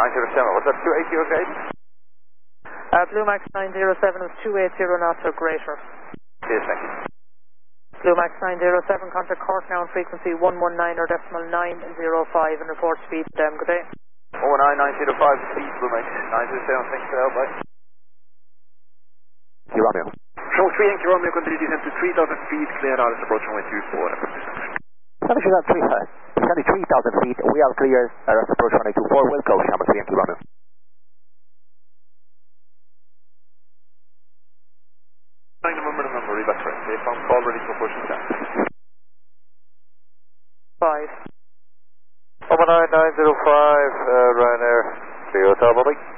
907, what's that, 280 okay? Blue Max 907 was 280 knots or greater. Cheers, thank you. Blue Max 907, contact Cork now on frequency 119.905 and report speed to them. Good day. 119.905 speed, Blue Max 907, thanks for the help, bye. Romeo. Show 3 Yankee Romeo, continue descent to 3,000 feet, clear out approach runway 24. Descending 3,000 feet, we are clear, approach runway 24, will go, Shamrock 3 Yankee Romeo. Number, reback right. Okay, phone call ready for push and down. 5. 19905, Ryanair, 3 Hotel, Bobby.